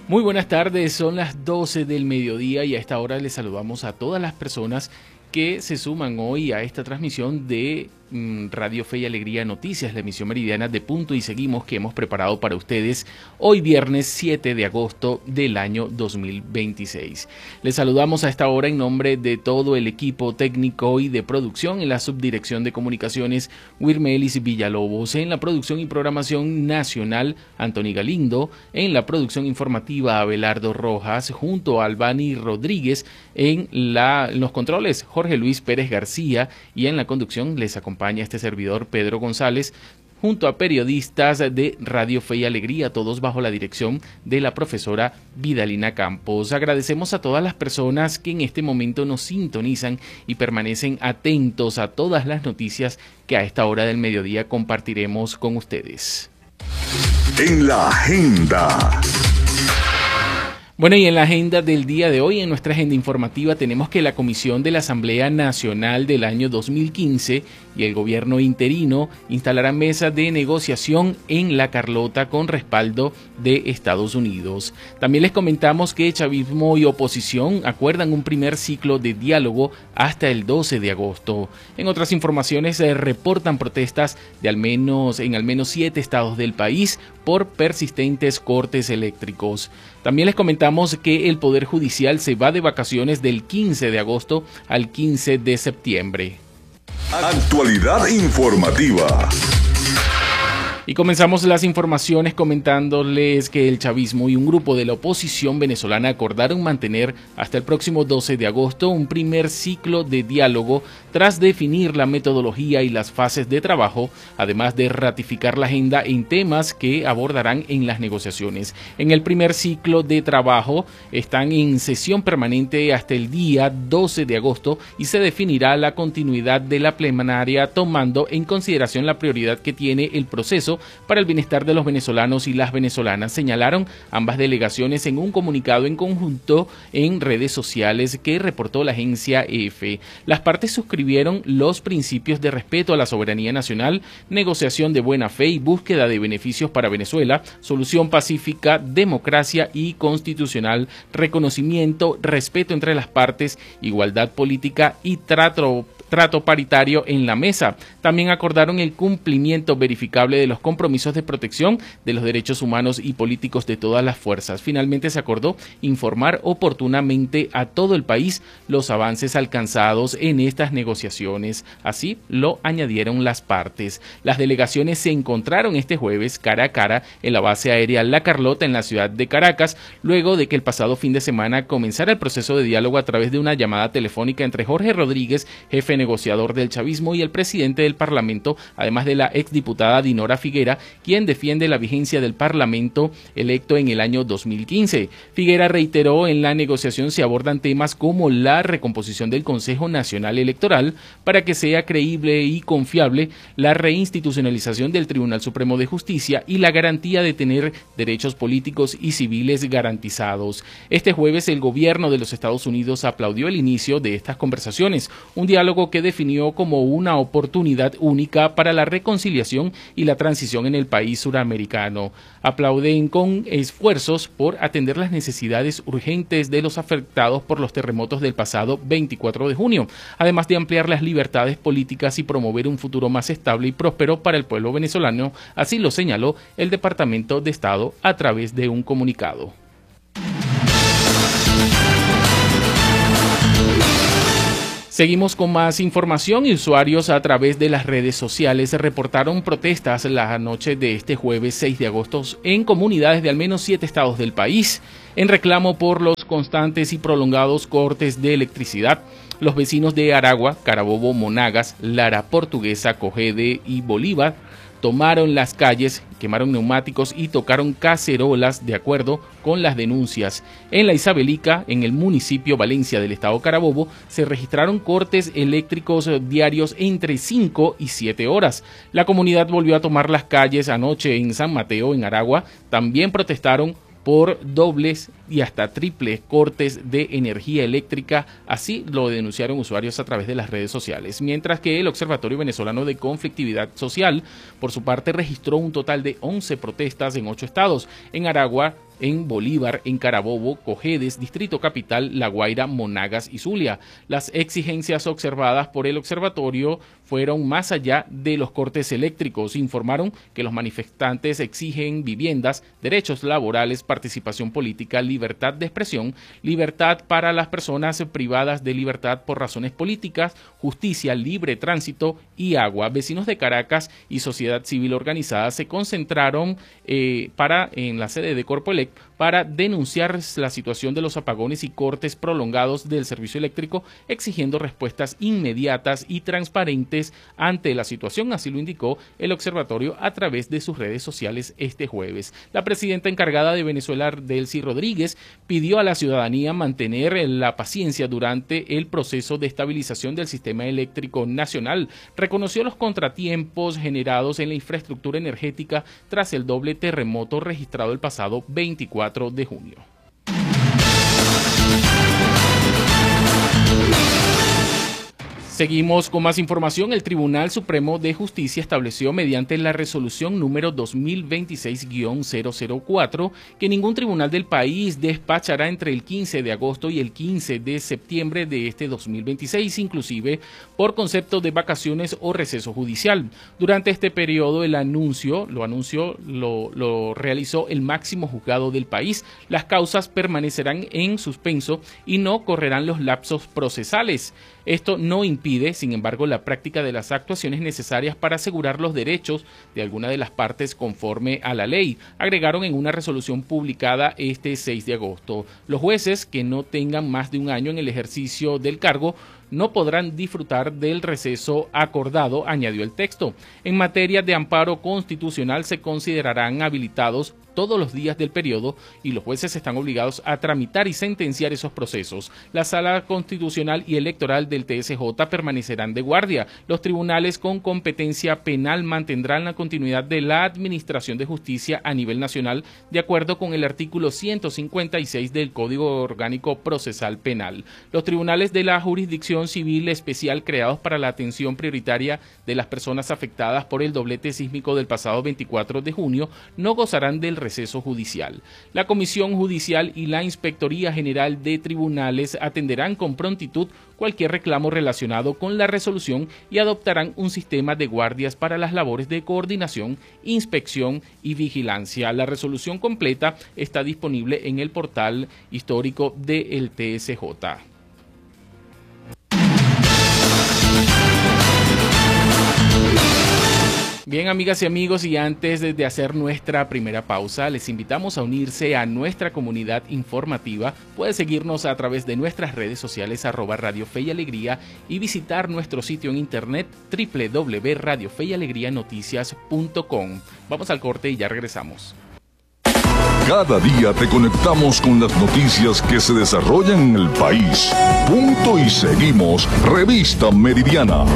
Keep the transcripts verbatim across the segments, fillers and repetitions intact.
Muy buenas tardes, son las doce del mediodía y a esta hora les saludamos a todas las personas que se suman hoy a esta transmisión de mmm, Radio Fe y Alegría Noticias, la emisión meridiana de Punto y Seguimos que hemos preparado para ustedes hoy viernes siete de agosto del año dos mil veintiséis. Les saludamos a esta hora en nombre de todo el equipo técnico y de producción en la subdirección de comunicaciones Wirmelis Villalobos, en la producción y programación nacional Antoni Galindo, en la producción informativa Abelardo Rojas, junto a Albani Rodríguez, en, la, en los controles Jorge Luis Pérez García y en la conducción les acompaña este servidor Pedro González, junto a periodistas de Radio Fe y Alegría, todos bajo la dirección de la profesora Vidalina Campos. Agradecemos a todas las personas que en este momento nos sintonizan y permanecen atentos a todas las noticias que a esta hora del mediodía compartiremos con ustedes. En la agenda. Bueno, y en la agenda del día de hoy, en nuestra agenda informativa, tenemos que la Comisión de la Asamblea Nacional del año dos mil quince y el gobierno interino instalarán mesa de negociación en La Carlota con respaldo de Estados Unidos. También les comentamos que chavismo y oposición acuerdan un primer ciclo de diálogo hasta el doce de agosto. En otras informaciones se reportan protestas de al menos en al menos siete estados del país por persistentes cortes eléctricos. También les comentamos que el Poder Judicial se va de vacaciones del quince de agosto al quince de septiembre. Actualidad informativa. Y comenzamos las informaciones comentándoles que el chavismo y un grupo de la oposición venezolana acordaron mantener hasta el próximo doce de agosto un primer ciclo de diálogo tras definir la metodología y las fases de trabajo, además de ratificar la agenda en temas que abordarán en las negociaciones. En el primer ciclo de trabajo están en sesión permanente hasta el día doce de agosto y se definirá la continuidad de la plenaria tomando en consideración la prioridad que tiene el proceso para el bienestar de los venezolanos y las venezolanas, señalaron ambas delegaciones en un comunicado en conjunto en redes sociales que reportó la agencia E F. Las partes suscribieron los principios de respeto a la soberanía nacional, negociación de buena fe y búsqueda de beneficios para Venezuela, solución pacífica, democracia y constitucional, reconocimiento, respeto entre las partes, igualdad política y trato trato paritario en la mesa. También acordaron el cumplimiento verificable de los compromisos de protección de los derechos humanos y políticos de todas las fuerzas. Finalmente se acordó informar oportunamente a todo el país los avances alcanzados en estas negociaciones. Así lo añadieron las partes. Las delegaciones se encontraron este jueves cara a cara en la base aérea La Carlota en la ciudad de Caracas, luego de que el pasado fin de semana comenzara el proceso de diálogo a través de una llamada telefónica entre Jorge Rodríguez, jefe negociador del chavismo, y el presidente del Parlamento, además de la exdiputada Dinora Figuera, quien defiende la vigencia del Parlamento electo en el año dos mil quince. Figuera reiteró en la negociación se abordan temas como la recomposición del Consejo Nacional Electoral para que sea creíble y confiable, la reinstitucionalización del Tribunal Supremo de Justicia y la garantía de tener derechos políticos y civiles garantizados. Este jueves el gobierno de los Estados Unidos aplaudió el inicio de estas conversaciones, un diálogo que definió como una oportunidad única para la reconciliación y la transición en el país suramericano. Aplauden con esfuerzos por atender las necesidades urgentes de los afectados por los terremotos del pasado veinticuatro de junio, además de ampliar las libertades políticas y promover un futuro más estable y próspero para el pueblo venezolano, así lo señaló el Departamento de Estado a través de un comunicado. Seguimos con más información y usuarios a través de las redes sociales reportaron protestas la noche de este jueves seis de agosto en comunidades de al menos siete estados del país en reclamo por los constantes y prolongados cortes de electricidad. Los vecinos de Aragua, Carabobo, Monagas, Lara Portuguesa, Cogede y Bolívar tomaron las calles, quemaron neumáticos y tocaron cacerolas de acuerdo con las denuncias. En la Isabelica, en el municipio Valencia del estado Carabobo, se registraron cortes eléctricos diarios entre cinco y siete horas. La comunidad volvió a tomar las calles anoche en San Mateo, en Aragua. También protestaron por dobles y hasta triples cortes de energía eléctrica, así lo denunciaron usuarios a través de las redes sociales, mientras que el Observatorio Venezolano de Conflictividad Social, por su parte, registró un total de once protestas en ocho estados. En Aragua en Bolívar, en Carabobo, Cojedes, Distrito Capital, La Guaira, Monagas y Zulia. Las exigencias observadas por el observatorio fueron más allá de los cortes eléctricos. Informaron que los manifestantes exigen viviendas, derechos laborales, participación política, libertad de expresión, libertad para las personas privadas de libertad por razones políticas, justicia, libre tránsito y agua. Vecinos de Caracas y sociedad civil organizada se concentraron eh, para en la sede de Corpoelec para denunciar la situación de los apagones y cortes prolongados del servicio eléctrico, exigiendo respuestas inmediatas y transparentes ante la situación, así lo indicó el observatorio a través de sus redes sociales este jueves. La presidenta encargada de Venezuela, Delcy Rodríguez, pidió a la ciudadanía mantener la paciencia durante el proceso de estabilización del sistema eléctrico nacional. Reconoció los contratiempos generados en la infraestructura energética tras el doble terremoto registrado el pasado veinticuatro de junio. Seguimos con más información. El Tribunal Supremo de Justicia estableció mediante la resolución número dos mil veintiséis guión cero cero cuatro que ningún tribunal del país despachará entre el quince de agosto y el quince de septiembre de este dos mil veintiséis, inclusive por concepto de vacaciones o receso judicial. Durante este periodo el anuncio, lo anunció, lo, lo realizó el máximo juzgado del país. Las causas permanecerán en suspenso y no correrán los lapsos procesales. Esto no impide, sin embargo, la práctica de las actuaciones necesarias para asegurar los derechos de alguna de las partes conforme a la ley, agregaron en una resolución publicada este seis de agosto. Los jueces que no tengan más de un año en el ejercicio del cargo no podrán disfrutar del receso acordado, añadió el texto. En materia de amparo constitucional se considerarán habilitados todos los días del periodo y los jueces están obligados a tramitar y sentenciar esos procesos. La Sala Constitucional y Electoral del T S J permanecerán de guardia. Los tribunales con competencia penal mantendrán la continuidad de la administración de justicia a nivel nacional, de acuerdo con el artículo ciento cincuenta y seis del Código Orgánico Procesal Penal. Los tribunales de la jurisdicción civil especial creados para la atención prioritaria de las personas afectadas por el doblete sísmico del pasado veinticuatro de junio no gozarán del receso judicial. La Comisión Judicial y la Inspectoría General de Tribunales atenderán con prontitud cualquier reclamo relacionado con la resolución y adoptarán un sistema de guardias para las labores de coordinación, inspección y vigilancia. La resolución completa está disponible en el portal histórico del T S J. Bien, amigas y amigos, y antes de hacer nuestra primera pausa, les invitamos a unirse a nuestra comunidad informativa. Puedes seguirnos a través de nuestras redes sociales arroba Radio Fe y Alegría y visitar nuestro sitio en internet doble u doble u doble u punto radio fe y alegría noticias punto com. Vamos al corte y ya regresamos. Cada día te conectamos con las noticias que se desarrollan en el país. Punto y seguimos. Revista Meridiana.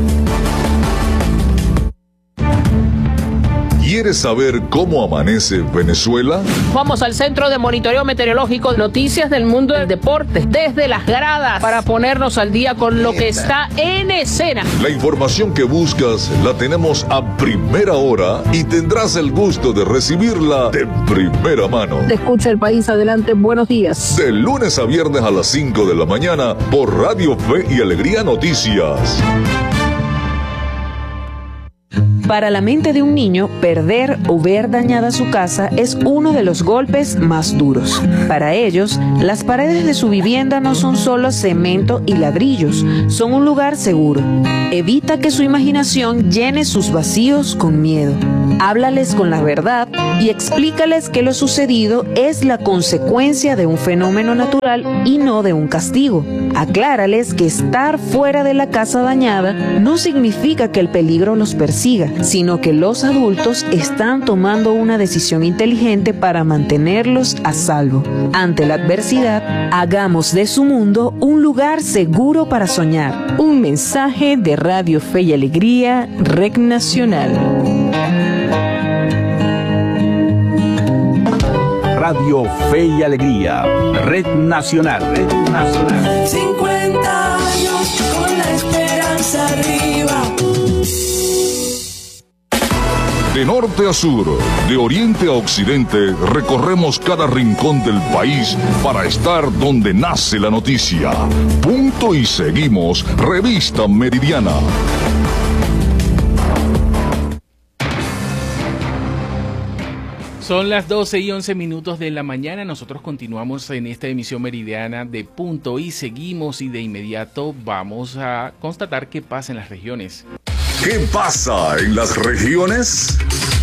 ¿Quieres saber cómo amanece Venezuela? Vamos al Centro de Monitoreo Meteorológico, noticias del mundo del deporte, desde las gradas, para ponernos al día con lo que está en escena. La información que buscas la tenemos a primera hora y tendrás el gusto de recibirla de primera mano. Te escucha el país, adelante, buenos días. De lunes a viernes a las cinco de la mañana por Radio Fe y Alegría Noticias. Para la mente de un niño, perder o ver dañada su casa es uno de los golpes más duros. Para ellos, las paredes de su vivienda no son solo cemento y ladrillos, son un lugar seguro. Evita que su imaginación llene sus vacíos con miedo. Háblales con la verdad y explícales que lo sucedido es la consecuencia de un fenómeno natural y no de un castigo. Aclárales que estar fuera de la casa dañada no significa que el peligro los persiga, sino que los adultos están tomando una decisión inteligente para mantenerlos a salvo. Ante la adversidad, hagamos de su mundo un lugar seguro para soñar. Un mensaje de Radio Fe y Alegría, Red Nacional. Radio Fe y Alegría, Red Nacional. Red Nacional. cincuenta años con la esperanza arriba. De norte a sur, de oriente a occidente, recorremos cada rincón del país para estar donde nace la noticia. Punto y seguimos, Revista Meridiana. Son las doce y once minutos de la mañana. Nosotros continuamos en esta emisión meridiana de Punto y seguimos, y de inmediato vamos a constatar qué pasa en las regiones. ¿Qué pasa en las regiones?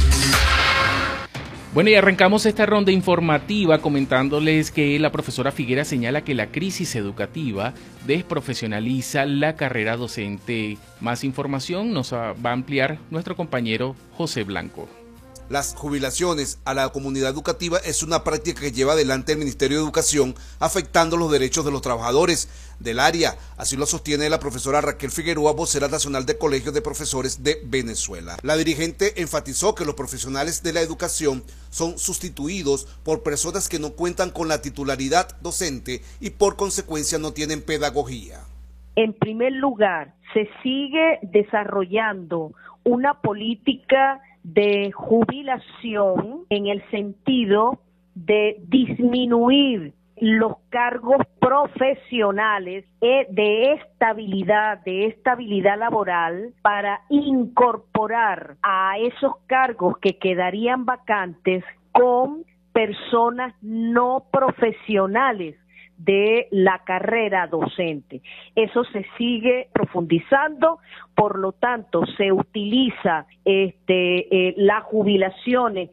Bueno, y arrancamos esta ronda informativa comentándoles que la profesora Figuera señala que la crisis educativa desprofesionaliza la carrera docente. Más información nos va a ampliar nuestro compañero José Blanco. Las jubilaciones a la comunidad educativa es una práctica que lleva adelante el Ministerio de Educación, afectando los derechos de los trabajadores del área. Así lo sostiene la profesora Raquel Figueroa, vocera nacional de Colegios de Profesores de Venezuela. La dirigente enfatizó que los profesionales de la educación son sustituidos por personas que no cuentan con la titularidad docente y por consecuencia no tienen pedagogía. En primer lugar, se sigue desarrollando una política de jubilación en el sentido de disminuir los cargos profesionales de estabilidad, de estabilidad laboral, para incorporar a esos cargos que quedarían vacantes con personas no profesionales de la carrera docente. Eso se sigue profundizando, por lo tanto se utiliza este, eh, las jubilaciones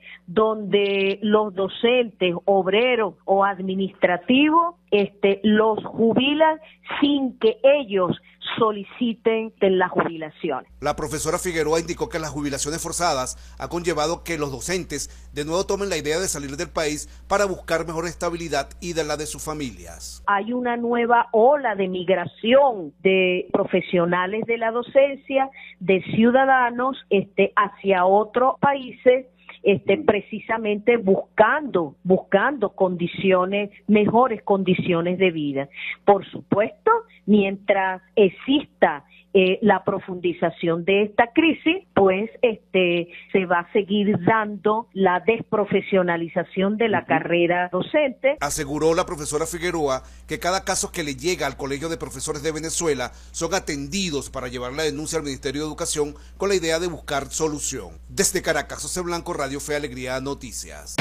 donde los docentes, obreros o administrativos este, los jubilan sin que ellos soliciten las jubilaciones. La profesora Figueroa indicó que las jubilaciones forzadas ha conllevado que los docentes de nuevo tomen la idea de salir del país para buscar mejor estabilidad y de la de sus familias. Hay una nueva ola de migración de profesionales de la docencia, de ciudadanos este, hacia otros países, Este, precisamente buscando, buscando condiciones, mejores condiciones de vida. Por supuesto, mientras exista eh, la profundización de esta crisis, pues este se va a seguir dando la desprofesionalización de la uh-huh. carrera docente. Aseguró la profesora Figueroa que cada caso que le llega al Colegio de Profesores de Venezuela son atendidos para llevar la denuncia al Ministerio de Educación con la idea de buscar solución. Desde Caracas, José Blanco, Radio Fe Alegría Noticias.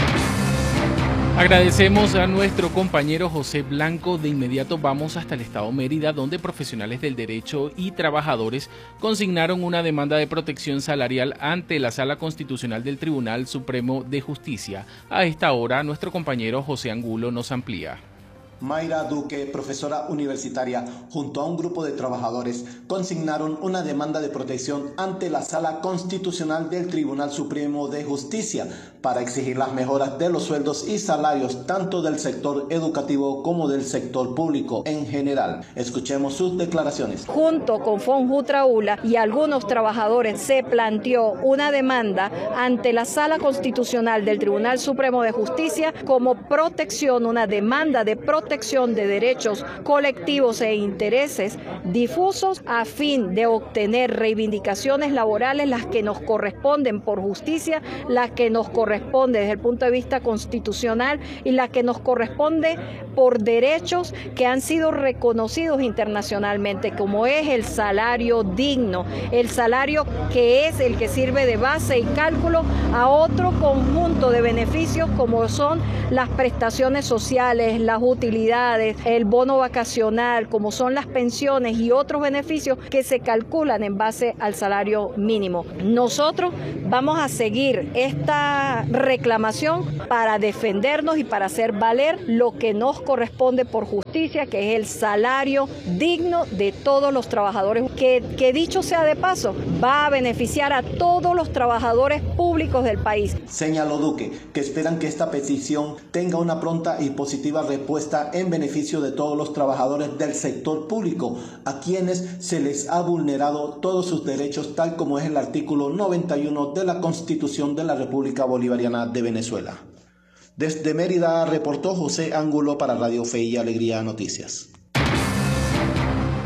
Agradecemos a nuestro compañero José Blanco. De inmediato vamos hasta el estado Mérida, donde profesionales del derecho y trabajadores consignaron una demanda de protección salarial ante la Sala Constitucional del Tribunal Supremo de Justicia. A esta hora, nuestro compañero José Angulo nos amplía. Mayra Duque, profesora universitaria, junto a un grupo de trabajadores, consignaron una demanda de protección ante la Sala Constitucional del Tribunal Supremo de Justicia para exigir las mejoras de los sueldos y salarios tanto del sector educativo como del sector público en general. Escuchemos sus declaraciones. Junto con Fonjutraula y algunos trabajadores se planteó una demanda ante la Sala Constitucional del Tribunal Supremo de Justicia como protección, una demanda de protección de derechos colectivos e intereses difusos a fin de obtener reivindicaciones laborales, las que nos corresponden por justicia, las que nos corresponde desde el punto de vista constitucional y las que nos corresponde por derechos que han sido reconocidos internacionalmente, como es el salario digno, el salario que es el que sirve de base y cálculo a otro conjunto de beneficios como son las prestaciones sociales, las utilidades, el bono vacacional, como son las pensiones y otros beneficios que se calculan en base al salario mínimo. Nosotros vamos a seguir esta reclamación para defendernos y para hacer valer lo que nos corresponde por justicia, que es el salario digno de todos los trabajadores, que, que dicho sea de paso, va a beneficiar a todos los trabajadores públicos del país. Señaló Duque que esperan que esta petición tenga una pronta y positiva respuesta en beneficio de todos los trabajadores del sector público, a quienes se les ha vulnerado todos sus derechos, tal como es el artículo noventa y uno de la Constitución de la República Bolivariana de Venezuela. Desde Mérida reportó José Ángulo para Radio Fe y Alegría Noticias.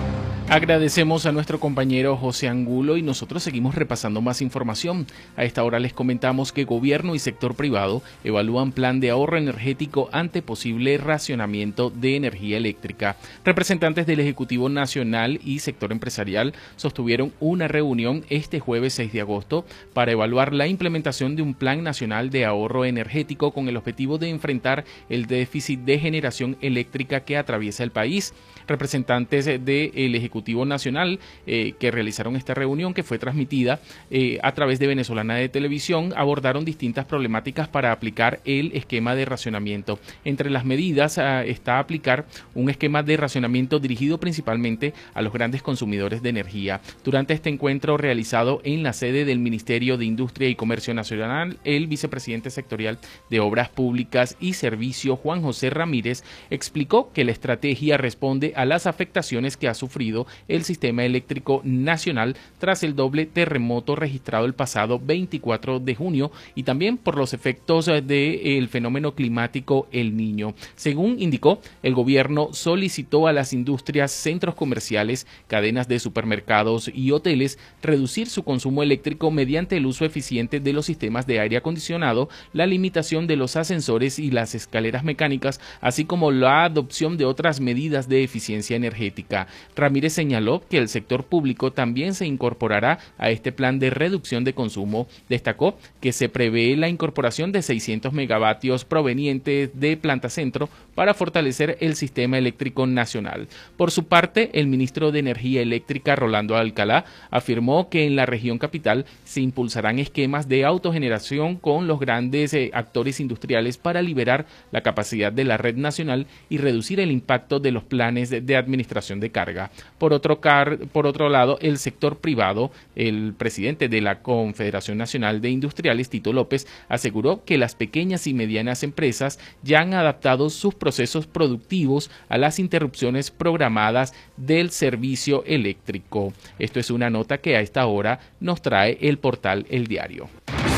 Agradecemos a nuestro compañero José Angulo y nosotros seguimos repasando más información. A esta hora les comentamos que gobierno y sector privado evalúan plan de ahorro energético ante posible racionamiento de energía eléctrica. Representantes del Ejecutivo Nacional y sector empresarial sostuvieron una reunión este jueves seis de agosto para evaluar la implementación de un plan nacional de ahorro energético con el objetivo de enfrentar el déficit de generación eléctrica que atraviesa el país. Representantes del Ejecutivo Nacional eh, que realizaron esta reunión, que fue transmitida eh, a través de Venezolana de Televisión, abordaron distintas problemáticas para aplicar el esquema de racionamiento. Entre las medidas eh, está aplicar un esquema de racionamiento dirigido principalmente a los grandes consumidores de energía. Durante este encuentro realizado en la sede del Ministerio de Industria y Comercio Nacional, el vicepresidente sectorial de Obras Públicas y Servicio, Juan José Ramírez, explicó que la estrategia responde a las afectaciones que ha sufrido el sistema eléctrico nacional tras el doble terremoto registrado el pasado veinticuatro de junio y también por los efectos del fenómeno climático El Niño. Según indicó, el gobierno solicitó a las industrias, centros comerciales, cadenas de supermercados y hoteles reducir su consumo eléctrico mediante el uso eficiente de los sistemas de aire acondicionado, la limitación de los ascensores y las escaleras mecánicas, así como la adopción de otras medidas de eficiencia energética. Ramírez señaló que el sector público también se incorporará a este plan de reducción de consumo. Destacó que se prevé la incorporación de seiscientos megavatios provenientes de Planta Centro para fortalecer el sistema eléctrico nacional. Por su parte, el ministro de Energía Eléctrica, Rolando Alcalá, afirmó que en la región capital se impulsarán esquemas de autogeneración con los grandes eh, actores industriales para liberar la capacidad de la red nacional y reducir el impacto de los planes de, de administración de carga. Por otro, car por otro lado, el sector privado, el presidente de la Confederación Nacional de Industriales, Tito López, aseguró que las pequeñas y medianas empresas ya han adaptado sus procesos productivos a las interrupciones programadas del servicio eléctrico. Esto es una nota que a esta hora nos trae el portal El Diario.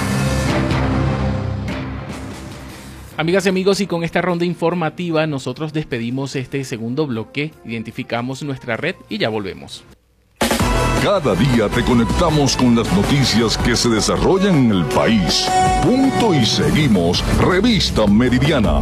Amigas y amigos, y con esta ronda informativa nosotros despedimos este segundo bloque, identificamos nuestra red y ya volvemos. Cada día te conectamos con las noticias que se desarrollan en el país. Punto y seguimos, Revista Meridiana.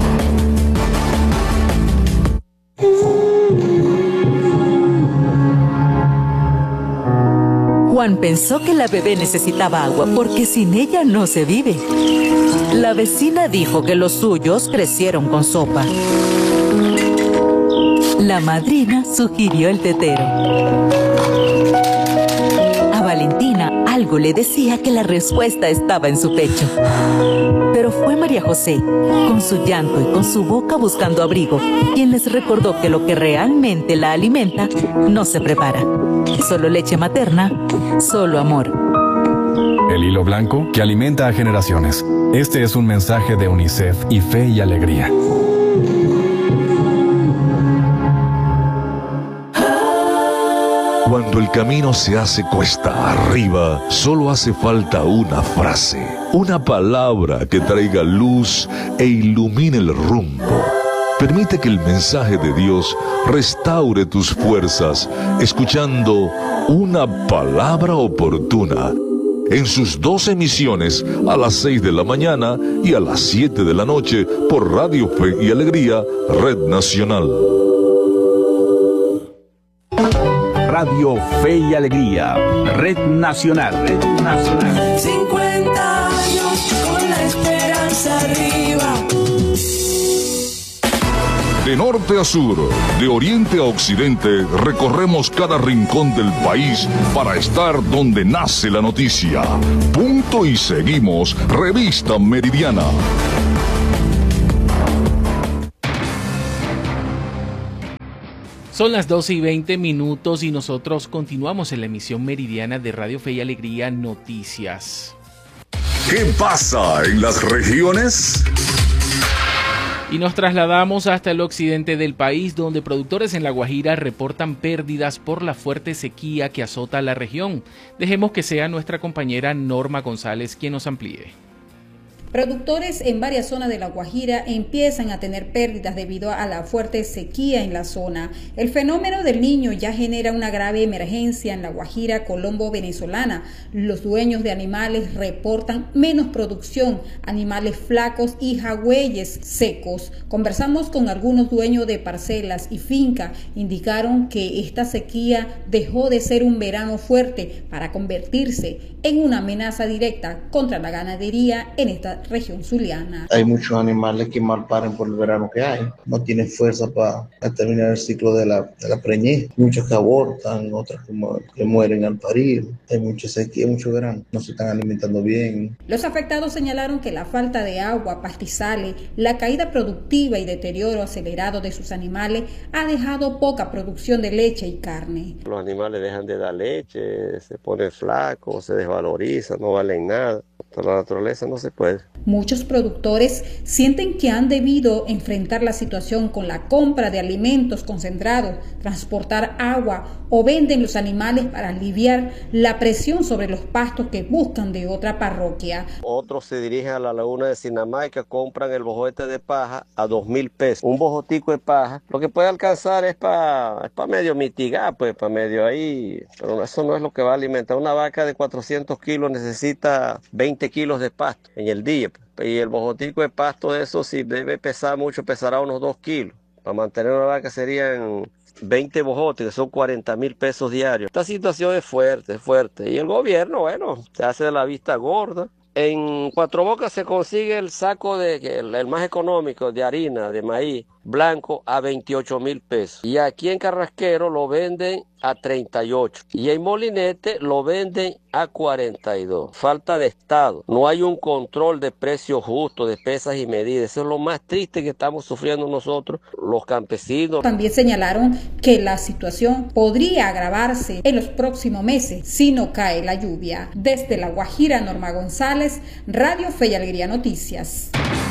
Juan pensó que la bebé necesitaba agua porque sin ella no se vive. La vecina dijo que los suyos crecieron con sopa. La madrina sugirió el tetero. A Valentina algo le decía que la respuesta estaba en su pecho. Pero fue María José, con su llanto y con su boca buscando abrigo, quien les recordó que lo que realmente la alimenta no se prepara. Solo leche materna, solo amor. El hilo blanco que alimenta a generaciones. Este es un mensaje de UNICEF y Fe y Alegría. Cuando el camino se hace cuesta arriba, solo hace falta una frase, una palabra que traiga luz e ilumine el rumbo. Permite que el mensaje de Dios restaure tus fuerzas, escuchando una palabra oportuna. En sus dos emisiones, a las seis de la mañana y a las siete de la noche, por Radio Fe y Alegría, Red Nacional. Radio Fe y Alegría, Red Nacional. Red Nacional. cincuenta años con la esperanza arriba. De norte a sur, de oriente a occidente, recorremos cada rincón del país para estar donde nace la noticia. Punto y seguimos, Revista Meridiana. Son las doce y veinte minutos y nosotros continuamos en la emisión meridiana de Radio Fe y Alegría Noticias. ¿Qué pasa en las regiones? Y nos trasladamos hasta el occidente del país, donde productores en La Guajira reportan pérdidas por la fuerte sequía que azota la región. Dejemos que sea nuestra compañera Norma González quien nos amplíe. Productores en varias zonas de La Guajira empiezan a tener pérdidas debido a la fuerte sequía en la zona. El fenómeno del Niño ya genera una grave emergencia en La Guajira colombo-venezolana. Los dueños de animales reportan menos producción, animales flacos y jagüeyes secos. Conversamos con algunos dueños de parcelas y finca. Indicaron que esta sequía dejó de ser un verano fuerte para convertirse en una amenaza directa contra la ganadería en esta región zuliana. Hay muchos animales que mal paren por el verano que hay, no tienen fuerza para terminar el ciclo de la, de la preñez, muchos que abortan, otros que, que mueren al parir, hay mucha sequía, mucho verano, no se están alimentando bien. Los afectados señalaron que la falta de agua, pastizales, la caída productiva y deterioro acelerado de sus animales ha dejado poca producción de leche y carne. Los animales dejan de dar leche, se ponen flacos, se desvalorizan, no valen nada. Por la naturaleza no se puede. Muchos productores sienten que han debido enfrentar la situación con la compra de alimentos concentrados, transportar agua o venden los animales para aliviar la presión sobre los pastos que buscan de otra parroquia. Otros se dirigen a la laguna de Sinamaica, compran el bojote de paja a dos mil pesos. Un bojotico de paja, lo que puede alcanzar es para es pa medio mitigar, pues para medio ahí, pero eso no es lo que va a alimentar. Una vaca de cuatrocientos kilos necesita veinte kilos de pasto en el día. Y el bojotico de pasto de eso, si debe pesar mucho, pesará unos dos kilos. Para mantener una vaca serían veinte bojotes, que son cuarenta mil pesos diarios. Esta situación es fuerte, es fuerte. Y el gobierno, bueno, se hace de la vista gorda. En Cuatro Bocas se consigue el saco, de el, el más económico, de harina, de maíz blanco, a veintiocho mil pesos. Y aquí en Carrasquero lo venden a treinta y ocho. Y en Molinete lo venden a cuarenta y dos. Falta de Estado. No hay un control de precios justos, de pesas y medidas. Eso es lo más triste que estamos sufriendo nosotros, los campesinos. También señalaron que la situación podría agravarse en los próximos meses si no cae la lluvia. Desde La Guajira, Norma González, Radio Fe y Alegría Noticias.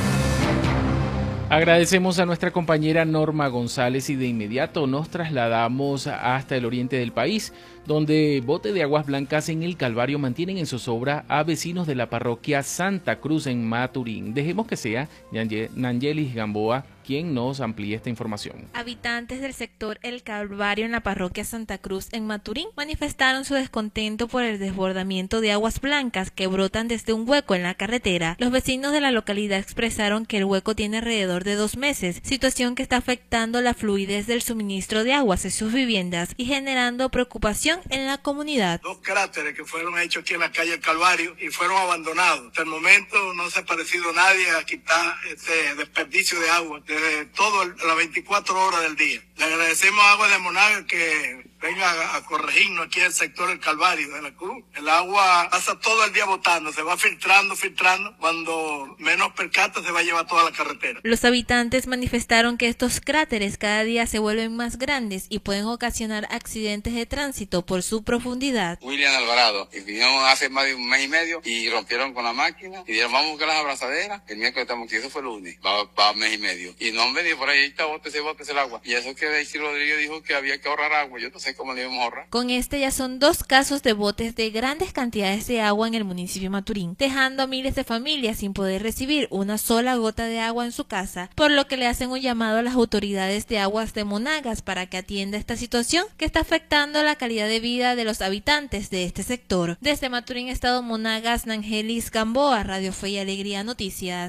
Agradecemos a nuestra compañera Norma González y de inmediato nos trasladamos hasta el oriente del país, donde botes de aguas blancas en el Calvario mantienen en zozobra a vecinos de la parroquia Santa Cruz en Maturín. Dejemos que sea Nangelis Gamboa quien nos amplíe esta información. Habitantes del sector El Calvario en la parroquia Santa Cruz en Maturín manifestaron su descontento por el desbordamiento de aguas blancas que brotan desde un hueco en la carretera. Los vecinos de la localidad expresaron que el hueco tiene alrededor de dos meses, situación que está afectando la fluidez del suministro de aguas en sus viviendas y generando preocupación en la comunidad. Dos cráteres que fueron hechos aquí en la calle El Calvario y fueron abandonados. Hasta el momento no se ha aparecido nadie a quitar este desperdicio de agua desde todas las veinticuatro horas del día. Le agradecemos a Agua de Monagas que venga a, a corregirnos aquí en el sector del Calvario de la Cruz. El agua pasa todo el día botando, se va filtrando, filtrando. Cuando menos percata se va a llevar toda la carretera. Los habitantes manifestaron que estos cráteres cada día se vuelven más grandes y pueden ocasionar accidentes de tránsito por su profundidad. William Alvarado, y vinieron hace más de un mes y medio y rompieron con la máquina y dijeron vamos a buscar las abrazaderas. El miércoles estamos aquí, eso fue el lunes, va, va un mes y medio. Y no han venido por ahí, ahí está, bótese, bótese el agua. Y eso que Daisy Rodríguez dijo que había que ahorrar agua, yo no sé cómo le íbamos a ahorrar. Con este ya son dos casos de botes de grandes cantidades de agua en el municipio de Maturín, dejando a miles de familias sin poder recibir una sola gota de agua en su casa, por lo que le hacen un llamado a las autoridades de aguas de Monagas para que atienda esta situación que está afectando la calidad de vida de los habitantes de este sector. Desde Maturín, Estado Monagas, Nangelis Gamboa, Radio Fe y Alegría Noticias.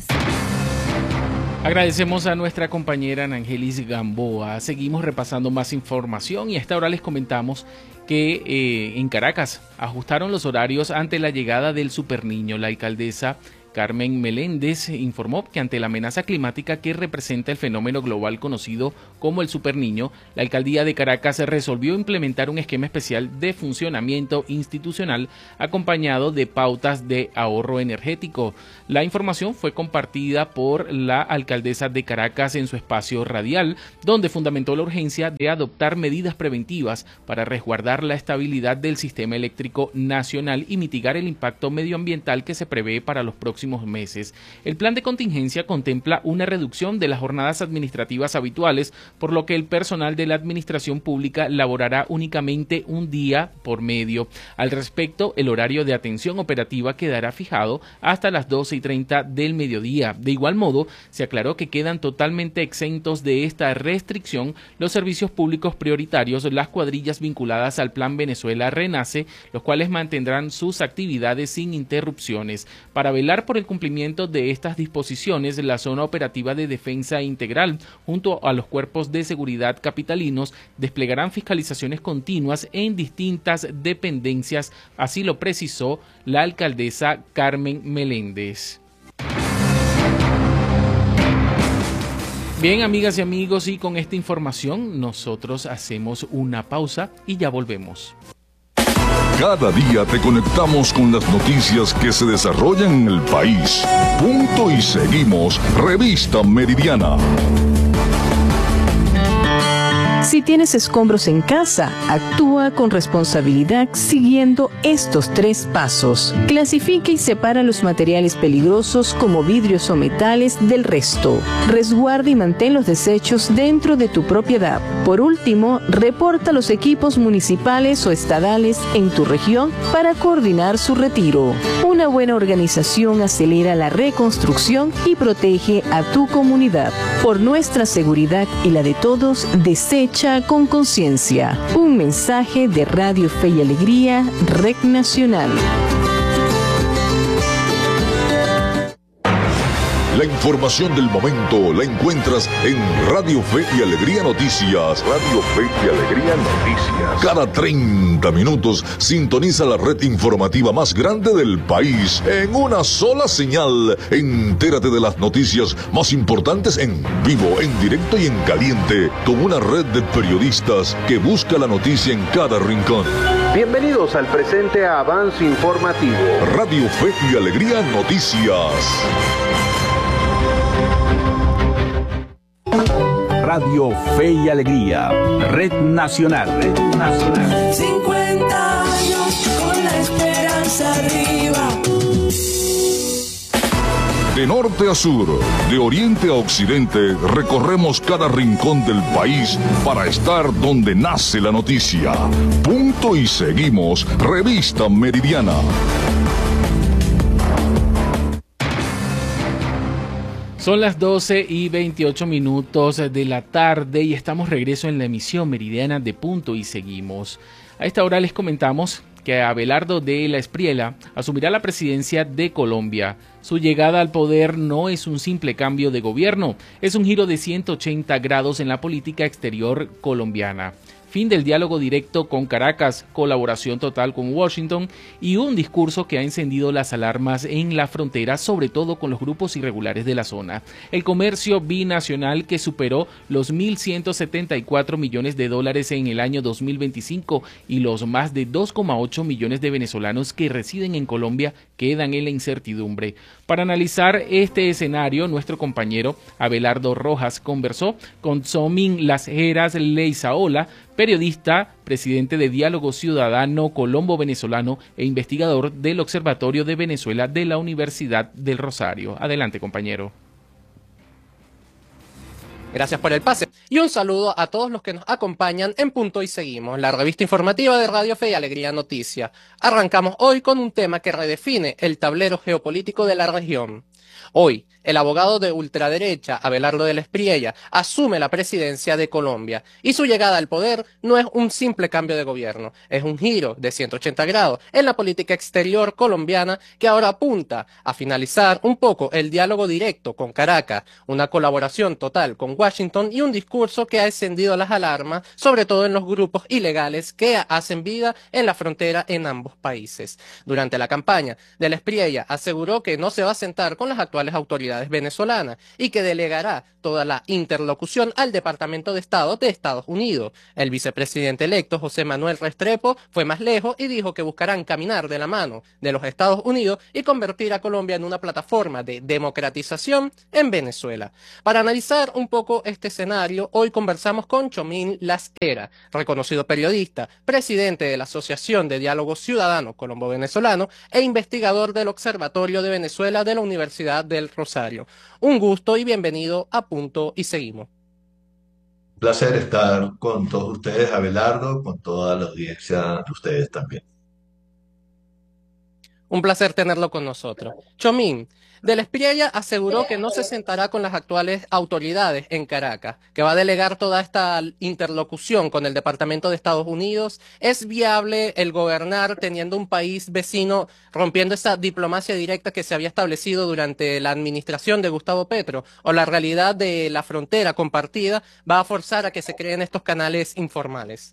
Agradecemos a nuestra compañera Nangelis Gamboa. Seguimos repasando más información y a esta hora les comentamos que eh, en Caracas ajustaron los horarios ante la llegada del Superniño. La alcaldesa Carmen Meléndez informó que ante la amenaza climática que representa el fenómeno global conocido como el Superniño, la alcaldía de Caracas resolvió implementar un esquema especial de funcionamiento institucional acompañado de pautas de ahorro energético. La información fue compartida por la alcaldesa de Caracas en su espacio radial, donde fundamentó la urgencia de adoptar medidas preventivas para resguardar la estabilidad del sistema eléctrico nacional y mitigar el impacto medioambiental que se prevé para los próximos próximos meses. El plan de contingencia contempla una reducción de las jornadas administrativas habituales, por lo que el personal de la administración pública laborará únicamente un día por medio. Al respecto, el horario de atención operativa quedará fijado hasta las doce y treinta del mediodía. De igual modo, se aclaró que quedan totalmente exentos de esta restricción los servicios públicos prioritarios, las cuadrillas vinculadas al Plan Venezuela Renace, los cuales mantendrán sus actividades sin interrupciones. Para velar por el cumplimiento de estas disposiciones, la Zona Operativa de Defensa Integral, junto a los cuerpos de seguridad capitalinos, desplegarán fiscalizaciones continuas en distintas dependencias, así lo precisó la alcaldesa Carmen Meléndez. Bien, amigas y amigos, y con esta información nosotros hacemos una pausa y ya volvemos. Cada día te conectamos con las noticias que se desarrollan en el país. Punto y seguimos. Revista Meridiana. Si tienes escombros en casa, actúa con responsabilidad siguiendo estos tres pasos. Clasifica y separa los materiales peligrosos como vidrios o metales del resto. Resguarda y mantén los desechos dentro de tu propiedad. Por último, reporta los equipos municipales o estadales en tu región para coordinar su retiro. Una buena organización acelera la reconstrucción y protege a tu comunidad. Por nuestra seguridad y la de todos, desecha con conciencia. Un mensaje de Radio Fe y Alegría, Red Nacional. La información del momento la encuentras en Radio Fe y Alegría Noticias. Radio Fe y Alegría Noticias. Cada treinta minutos sintoniza la red informativa más grande del país en una sola señal. Entérate de las noticias más importantes en vivo, en directo y en caliente, con una red de periodistas que busca la noticia en cada rincón. Bienvenidos al presente avance informativo. Radio Fe y Alegría Noticias. Radio Fe y Alegría, Red Nacional, Red Nacional. cincuenta años con la esperanza arriba. De norte a sur, de oriente a occidente, recorremos cada rincón del país para estar donde nace la noticia. Punto y seguimos, Revista Meridiana. Son las doce y veintiocho minutos de la tarde y estamos regreso en la emisión meridiana de Punto y Seguimos. A esta hora les comentamos que Abelardo de la Espriella asumirá la presidencia de Colombia. Su llegada al poder no es un simple cambio de gobierno, es un giro de ciento ochenta grados en la política exterior colombiana. Fin del diálogo directo con Caracas, colaboración total con Washington y un discurso que ha encendido las alarmas en la frontera, sobre todo con los grupos irregulares de la zona. El comercio binacional que superó los mil ciento setenta y cuatro millones de dólares en el año dos mil veinticinco y los más de dos coma ocho millones de venezolanos que residen en Colombia quedan en la incertidumbre. Para analizar este escenario, nuestro compañero Abelardo Rojas conversó con Somin Las Heras Leizaola, periodista, presidente de Diálogo Ciudadano Colombo Venezolano e investigador del Observatorio de Venezuela de la Universidad del Rosario. Adelante, compañero. Gracias por el pase y un saludo a todos los que nos acompañan en Punto y Seguimos, la revista informativa de Radio Fe y Alegría Noticia. Arrancamos hoy con un tema que redefine el tablero geopolítico de la región. Hoy, el abogado de ultraderecha, Abelardo de la Espriella, asume la presidencia de Colombia y su llegada al poder no es un simple cambio de gobierno, es un giro de ciento ochenta grados en la política exterior colombiana que ahora apunta a finalizar un poco el diálogo directo con Caracas, una colaboración total con Washington y un discurso que ha encendido las alarmas, sobre todo en los grupos ilegales que hacen vida en la frontera en ambos países. Durante la campaña, de la Espriella aseguró que no se va a sentar con las actuales autoridades venezolanas y que delegará toda la interlocución al Departamento de Estado de Estados Unidos. El vicepresidente electo José Manuel Restrepo fue más lejos y dijo que buscarán caminar de la mano de los Estados Unidos y convertir a Colombia en una plataforma de democratización en Venezuela. Para analizar un poco este escenario, hoy conversamos con Chomín Lasquera, reconocido periodista, presidente de la Asociación de Diálogo Ciudadano Colombo-Venezolano e investigador del Observatorio de Venezuela de la Universidad del Rosario. Un gusto y bienvenido a Punto y Seguimos. Un placer estar con todos ustedes, Abelardo, con toda la audiencia de ustedes también. Un placer tenerlo con nosotros. Chomín, Del Espriella aseguró que no se sentará con las actuales autoridades en Caracas, que va a delegar toda esta interlocución con el Departamento de Estados Unidos. ¿Es viable el gobernar teniendo un país vecino rompiendo esa diplomacia directa que se había establecido durante la administración de Gustavo Petro? ¿O la realidad de la frontera compartida va a forzar a que se creen estos canales informales?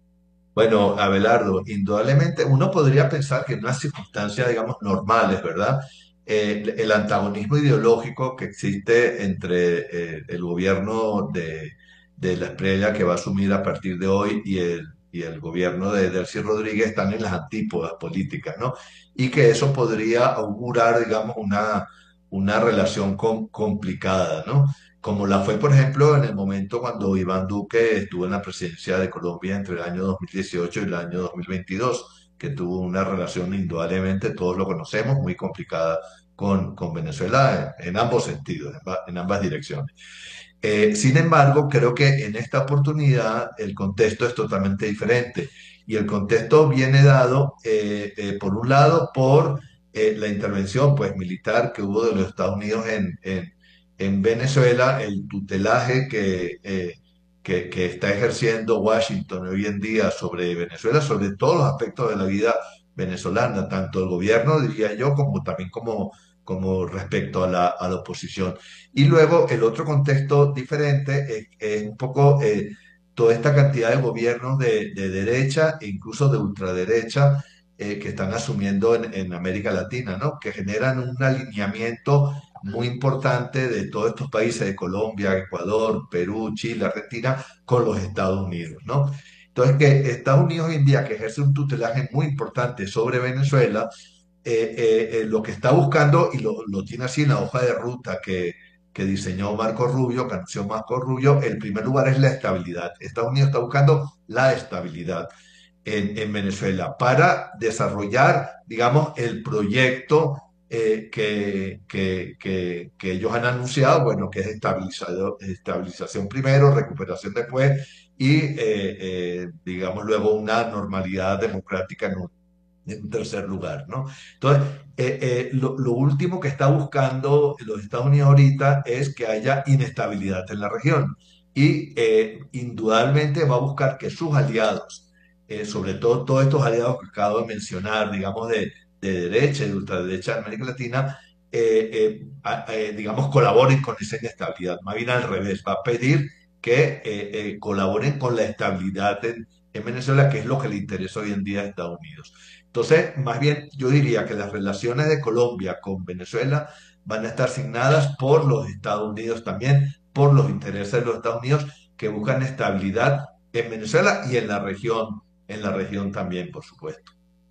Bueno, Abelardo, indudablemente uno podría pensar que en unas circunstancias, digamos, normales, ¿verdad? Eh, el, el antagonismo ideológico que existe entre eh, el gobierno de, de la Espriella que va a asumir a partir de hoy y el, y el gobierno de Delcy Rodríguez están en las antípodas políticas, ¿no? Y que eso podría augurar, digamos, una, una relación com- complicada, ¿no? Como la fue, por ejemplo, en el momento cuando Iván Duque estuvo en la presidencia de Colombia entre el año dos mil dieciocho y el año dos mil veintidós, que tuvo una relación indudablemente, todos lo conocemos, muy complicada con, con Venezuela en, en ambos sentidos, en, ba- en ambas direcciones. Eh, sin embargo, creo que en esta oportunidad el contexto es totalmente diferente y el contexto viene dado, eh, eh, por un lado, por eh, la intervención pues, militar que hubo de los Estados Unidos en, en en Venezuela, el tutelaje que, eh, que, que está ejerciendo Washington hoy en día sobre Venezuela, sobre todos los aspectos de la vida venezolana, tanto el gobierno, diría yo, como también como, como respecto a la, a la oposición. Y luego el otro contexto diferente es, es un poco eh, toda esta cantidad de gobiernos de, de derecha e incluso de ultraderecha eh, que están asumiendo en, en América Latina, ¿no? Que generan un alineamiento muy importante de todos estos países de Colombia, Ecuador, Perú, Chile, Argentina, con los Estados Unidos, ¿no? Entonces, que Estados Unidos hoy en día, que ejerce un tutelaje muy importante sobre Venezuela, eh, eh, eh, lo que está buscando, y lo, lo tiene así en la hoja de ruta que, que diseñó Marco Rubio, que anunció Marco Rubio, el primer lugar es la estabilidad. Estados Unidos está buscando la estabilidad en, en Venezuela para desarrollar, digamos, el proyecto eh, que, que, que, que ellos han anunciado, bueno, que es estabilizado, estabilización primero, recuperación después y, eh, eh, digamos, luego una normalidad democrática en un, en un tercer lugar, ¿no? Entonces, eh, eh, lo, lo último que está buscando los Estados Unidos ahorita es que haya inestabilidad en la región y eh, indudablemente va a buscar que sus aliados, eh, sobre todo todos estos aliados que acabo de mencionar, digamos, de de derecha y de ultraderecha de América Latina, eh, eh, a, eh, digamos, colaboren con esa inestabilidad. Más bien al revés, va a pedir que eh, eh, colaboren con la estabilidad en, en Venezuela, que es lo que le interesa hoy en día a Estados Unidos. Entonces, más bien, yo diría que las relaciones de Colombia con Venezuela van a estar signadas por los Estados Unidos también, por los intereses de los Estados Unidos que buscan estabilidad en Venezuela y en la región, en la región también, por supuesto.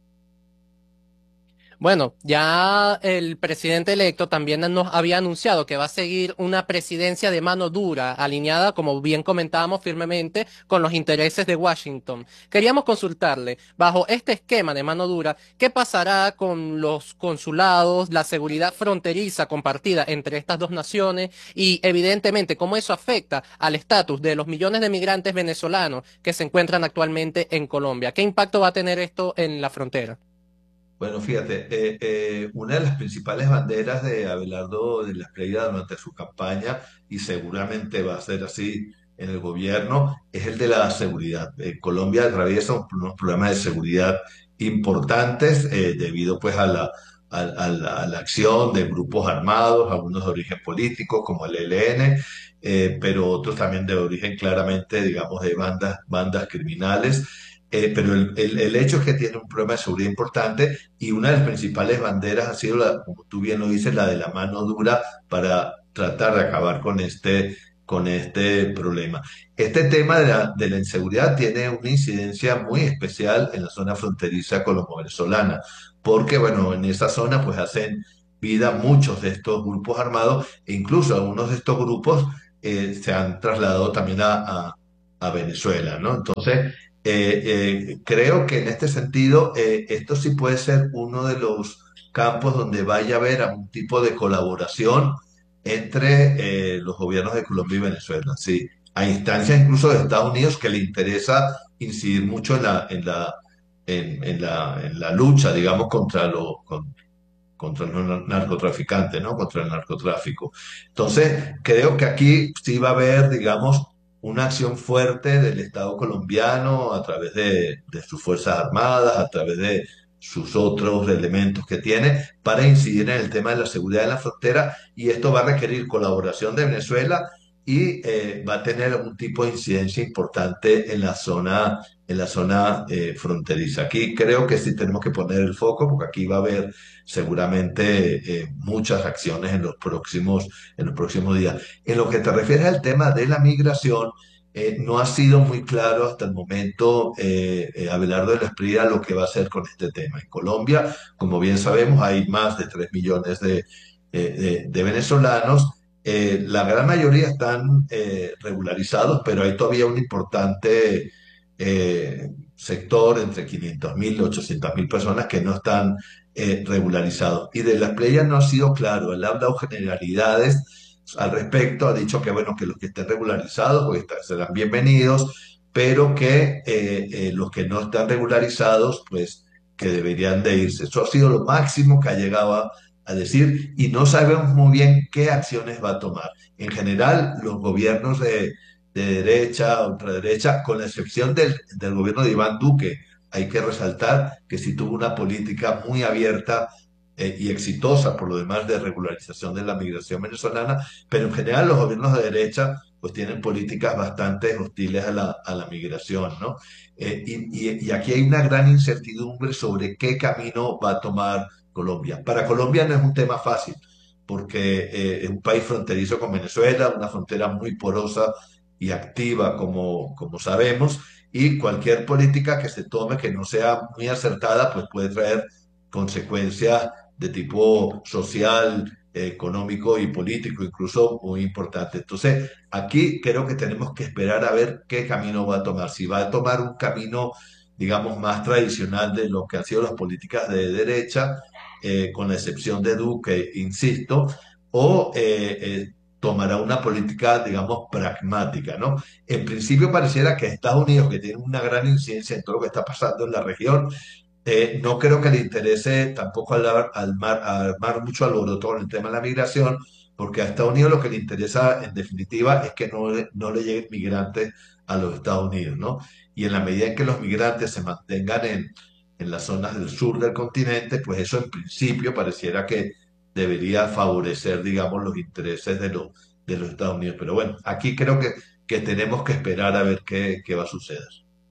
Bueno, ya el presidente electo también nos había anunciado que va a seguir una presidencia de mano dura, alineada, como bien comentábamos, firmemente con los intereses de Washington. Queríamos consultarle, bajo este esquema de mano dura, ¿qué pasará con los consulados, la seguridad fronteriza compartida entre estas dos naciones y, evidentemente, cómo eso afecta al estatus de los millones de migrantes venezolanos que se encuentran actualmente en Colombia? ¿Qué impacto va a tener esto en la frontera? Bueno, fíjate, eh, eh, una de las principales banderas de Abelardo de la Espriella durante su campaña, y seguramente va a ser así en el gobierno, es el de la seguridad. Eh, Colombia atraviesa un- unos problemas de seguridad importantes eh, debido pues a la, a, a la, a la acción de grupos armados, algunos de origen político como el E L N, eh, pero otros también de origen claramente, digamos, de bandas, bandas criminales. Eh, pero el, el, el hecho es que tiene un problema de seguridad importante y una de las principales banderas ha sido, la, como tú bien lo dices, la de la mano dura para tratar de acabar con este, con este problema. Este tema de la, de la inseguridad tiene una incidencia muy especial en la zona fronteriza colombo-venezolana, porque, bueno, en esa zona pues hacen vida muchos de estos grupos armados e incluso algunos de estos grupos eh, se han trasladado también a, a, a Venezuela, ¿no? Entonces, eh, eh, creo que en este sentido eh, esto sí puede ser uno de los campos donde vaya a haber algún tipo de colaboración entre eh, los gobiernos de Colombia y Venezuela, sí, a instancias incluso de Estados Unidos que le interesa incidir mucho en la, en la, en, en la, en la lucha, digamos, contra lo, con- contra los narcotraficantes, ¿no? Contra el narcotráfico. Entonces, creo que aquí sí va a haber, digamos, una acción fuerte del Estado colombiano a través de, de sus Fuerzas Armadas, a través de sus otros elementos que tiene para incidir en el tema de la seguridad en la frontera y esto va a requerir colaboración de Venezuela y eh, va a tener un tipo de incidencia importante en la zona, en la zona eh, fronteriza. Aquí creo que sí tenemos que poner el foco porque aquí va a haber seguramente eh, muchas acciones en los próximos, en los próximos días. En lo que te refieres al tema de la migración, eh, no ha sido muy claro hasta el momento, eh, eh, Abelardo de la Espriella, lo que va a hacer con este tema. En Colombia, como bien sabemos, hay más de tres millones de, eh, de, de venezolanos. Eh, la gran mayoría están eh, regularizados, pero hay todavía un importante eh, sector, entre quinientos mil y ochocientos mil personas que no están eh, regularizados. Y de la playa no ha sido claro, él ha hablado generalidades al respecto, ha dicho que bueno, que los que estén regularizados pues, está- serán bienvenidos, pero que eh, eh, los que no están regularizados, pues que deberían de irse. Eso ha sido lo máximo que ha llegado a, a decir y no sabemos muy bien qué acciones va a tomar. En general, los gobiernos de, de derecha, ultraderecha, con la excepción del, del gobierno de Iván Duque, hay que resaltar que sí tuvo una política muy abierta eh, y exitosa, por lo demás, de regularización de la migración venezolana, pero en general los gobiernos de derecha pues tienen políticas bastante hostiles a la, a la migración, ¿no? Eh, y, y- y aquí hay una gran incertidumbre sobre qué camino va a tomar Colombia. Para Colombia no es un tema fácil, porque eh, es un país fronterizo con Venezuela, una frontera muy porosa y activa, como, como sabemos, y cualquier política que se tome que no sea muy acertada, pues puede traer consecuencias de tipo social, eh, económico y político, incluso muy importantes. Entonces, aquí creo que tenemos que esperar a ver qué camino va a tomar. Si va a tomar un camino, digamos, más tradicional de lo que han sido las políticas de derecha, eh, con la excepción de Duque, insisto, o eh, eh, tomará una política, digamos, pragmática, ¿no? En principio pareciera que Estados Unidos, que tiene una gran incidencia en todo lo que está pasando en la región, eh, no creo que le interese tampoco al- almar, armar mucho alboroto con el tema de la migración, porque a Estados Unidos lo que le interesa, en definitiva, es que no, le- no le lleguen migrantes a los Estados Unidos, ¿no? Y en la medida en que los migrantes se mantengan en, en las zonas del sur del continente, pues eso en principio pareciera que debería favorecer, digamos, los intereses de los, de los Estados Unidos. Pero bueno, aquí creo que, que tenemos que esperar a ver qué, qué va a suceder.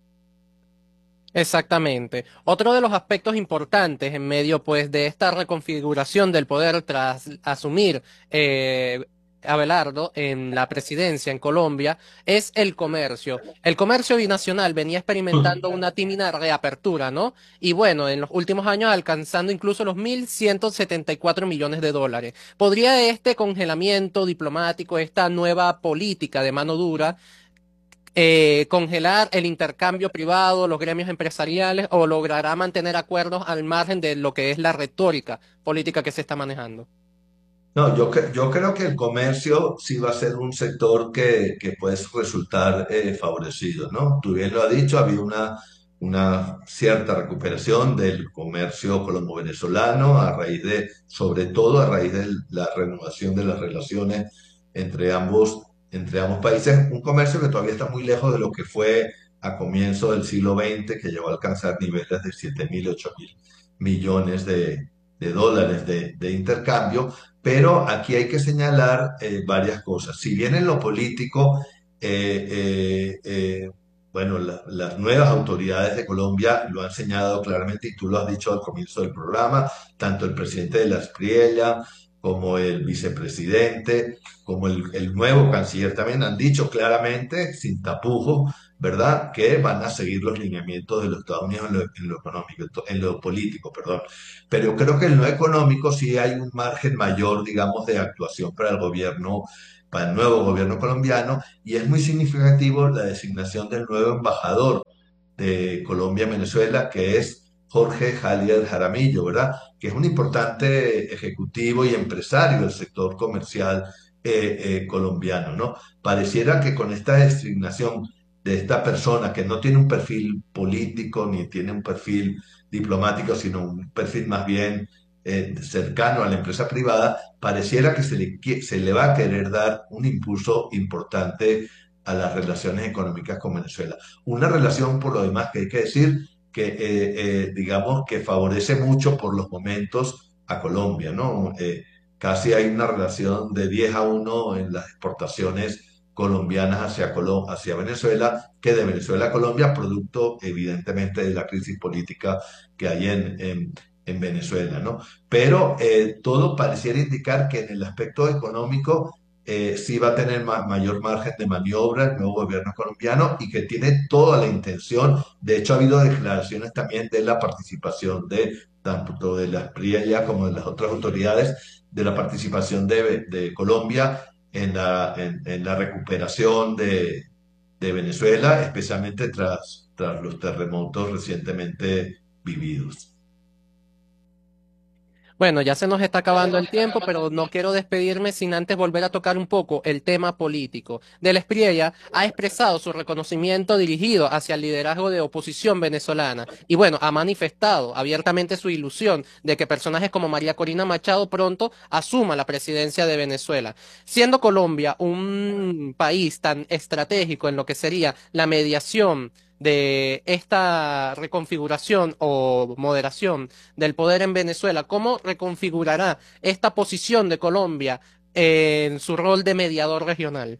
Exactamente. Otro de los aspectos importantes en medio, pues, de esta reconfiguración del poder tras asumir eh, Abelardo en la presidencia en Colombia es el comercio. El comercio binacional venía experimentando una tímida reapertura, ¿no? Y bueno, en los últimos años alcanzando incluso los mil ciento setenta y cuatro millones de dólares. ¿Podría este congelamiento diplomático, esta nueva política de mano dura, eh, congelar el intercambio privado, los gremios empresariales, o logrará mantener acuerdos al margen de lo que es la retórica política que se está manejando? No, yo, cre- yo creo que el comercio sí va a ser un sector que, que puede resultar eh, favorecido, ¿no? Tú bien lo has dicho, ha habido una, una cierta recuperación del comercio colombo-venezolano a raíz de, sobre todo a raíz de la renovación de las relaciones entre ambos, entre ambos países. Un comercio que todavía está muy lejos de lo que fue a comienzos del siglo veinte, que llegó a alcanzar niveles de siete mil, ocho mil millones de, de dólares de de intercambio, pero aquí hay que señalar eh, varias cosas. Si bien en lo político eh, eh, eh, bueno, la- las nuevas autoridades de Colombia lo han señalado claramente y tú lo has dicho al comienzo del programa, tanto el presidente de la Espriella como el vicepresidente, como el, el nuevo canciller también han dicho claramente, sin tapujos, ¿verdad?, que van a seguir los lineamientos de los Estados Unidos en lo, en lo económico, en lo político, perdón. Pero yo creo que en lo económico sí hay un margen mayor, digamos, de actuación para el gobierno, para el nuevo gobierno colombiano, y es muy significativo la designación del nuevo embajador de Colombia en Venezuela, que es Jorge Jalier Jaramillo, ¿verdad? Que es un importante ejecutivo y empresario del sector comercial eh, eh, colombiano, ¿no? Pareciera que con esta designación de esta persona, que no tiene un perfil político ni tiene un perfil diplomático, sino un perfil más bien eh, cercano a la empresa privada, pareciera que se le, qui- se le va a querer dar un impulso importante a las relaciones económicas con Venezuela. Una relación, por lo demás, que hay que decir que, eh, eh, digamos, que favorece mucho por los momentos a Colombia, ¿no? Eh, casi hay una relación de diez a uno en las exportaciones colombianas hacia, Colo- hacia Venezuela, que de Venezuela a Colombia, producto evidentemente de la crisis política que hay en, en, en Venezuela, ¿no? Pero eh, todo pareciera indicar que en el aspecto económico eh, sí va a tener ma- mayor margen de maniobra el nuevo gobierno colombiano y que tiene toda la intención. De hecho, ha habido declaraciones también de la participación de tanto de la Espriella como de las otras autoridades, de la participación de, de Colombia en la, en, en la recuperación de, de Venezuela, especialmente tras, tras los terremotos recientemente vividos. Bueno, ya se nos está acabando el tiempo, pero no quiero despedirme sin antes volver a tocar un poco el tema político. Del Espriella ha expresado su reconocimiento dirigido hacia el liderazgo de oposición venezolana y bueno, ha manifestado abiertamente su ilusión de que personajes como María Corina Machado pronto asuma la presidencia de Venezuela. Siendo Colombia un país tan estratégico en lo que sería la mediación de esta reconfiguración o moderación del poder en Venezuela, ¿cómo reconfigurará esta posición de Colombia en su rol de mediador regional?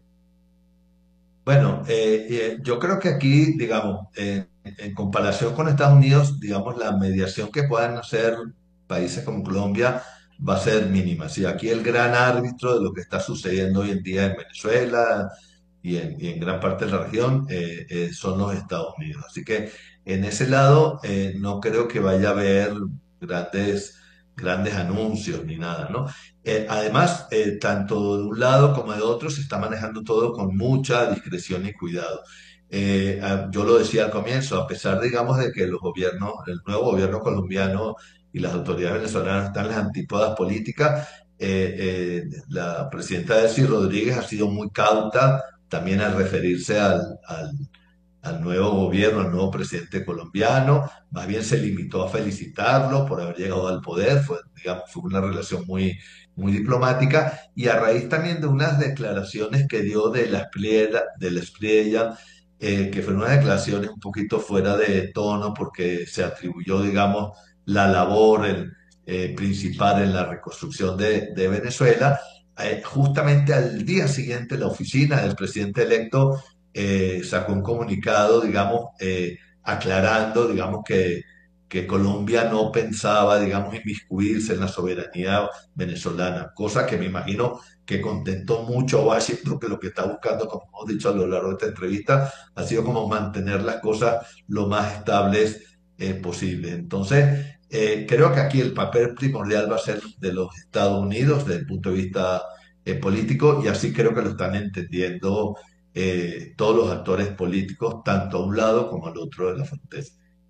Bueno, eh, eh, yo creo que aquí, digamos, eh, en comparación con Estados Unidos, digamos, la mediación que puedan hacer países como Colombia va a ser mínima. Sí, aquí el gran árbitro de lo que está sucediendo hoy en día en Venezuela y en, y en gran parte de la región eh, eh, son los Estados Unidos. Así que en ese lado eh, no creo que vaya a haber grandes, grandes anuncios ni nada, ¿no? Eh, además, eh, tanto de un lado como de otro se está manejando todo con mucha discreción y cuidado. Eh, ah, yo lo decía al comienzo, a pesar, digamos, de que los gobiernos, el nuevo gobierno colombiano y las autoridades venezolanas están en las antípodas políticas, eh, eh, la presidenta Delcy Rodríguez ha sido muy cauta también al referirse al, al al nuevo gobierno, al nuevo presidente colombiano, más bien se limitó a felicitarlo por haber llegado al poder, fue, digamos, fue una relación muy, muy diplomática, y a raíz también de unas declaraciones que dio de la Espriella, de la Espriella, eh, que fueron unas declaraciones un poquito fuera de tono porque se atribuyó, digamos, la labor el, eh, principal en la reconstrucción de, de Venezuela. Eh, justamente al día siguiente la oficina del presidente electo eh, sacó un comunicado, digamos, eh, aclarando, digamos, que, que Colombia no pensaba, digamos, inmiscuirse en la soberanía venezolana, cosa que me imagino que contentó mucho a Washington, que lo que está buscando, como hemos dicho a lo largo de esta entrevista, ha sido como mantener las cosas lo más estables eh, posible. Entonces, eh, creo que aquí el papel primordial va a ser de los Estados Unidos desde el punto de vista eh, político, y así creo que lo están entendiendo eh, todos los actores políticos, tanto a un lado como al otro de la frontera.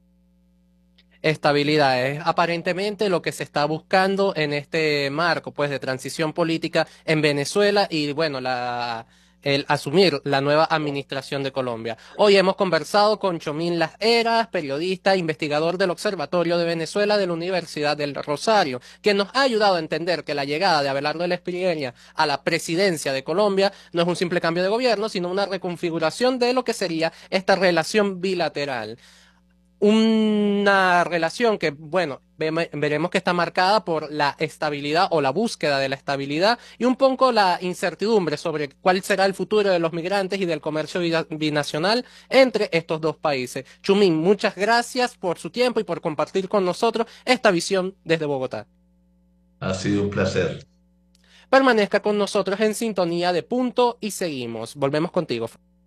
Estabilidad es aparentemente lo que se está buscando en este marco, pues, de transición política en Venezuela y, bueno, la, el asumir la nueva administración de Colombia. Hoy hemos conversado con Chomín Las Heras, periodista, investigador del Observatorio de Venezuela de la Universidad del Rosario, quien nos ha ayudado a entender que la llegada de Abelardo de la Espriella a la presidencia de Colombia no es un simple cambio de gobierno, sino una reconfiguración de lo que sería esta relación bilateral. una relación que, bueno, veremos que está marcada por la estabilidad o la búsqueda de la estabilidad y un poco la incertidumbre sobre cuál será el futuro de los migrantes y del comercio binacional entre estos dos países. Chumín, muchas gracias por su tiempo y por compartir con nosotros esta visión desde Bogotá. Ha sido un placer. Permanezca con nosotros en sintonía de Punto y Seguimos. Volvemos contigo.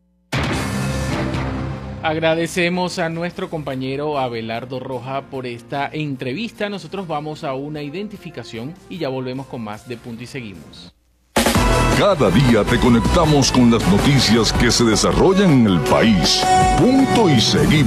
Agradecemos a nuestro compañero Abelardo Roja por esta entrevista. Nosotros vamos a una identificación y ya volvemos con más de Punto y Seguimos. Cada día te conectamos con las noticias que se desarrollan en el país. Punto y Seguimos.